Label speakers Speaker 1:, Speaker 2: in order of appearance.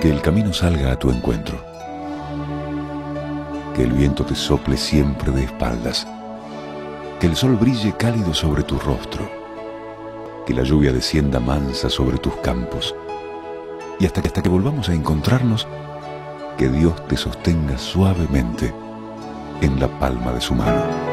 Speaker 1: Que el camino salga a tu encuentro. Que el viento te sople siempre de espaldas. Que el sol brille cálido sobre tu rostro. Que la lluvia descienda mansa sobre tus campos. Y hasta que volvamos a encontrarnos, que Dios te sostenga suavemente en la palma de su mano.